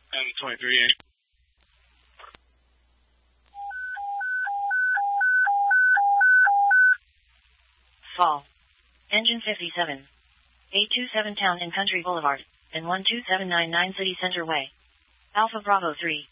M23. Fall. Engine 57. 827 Town and Country Boulevard, and 12799 City Center Way. Alpha Bravo 3.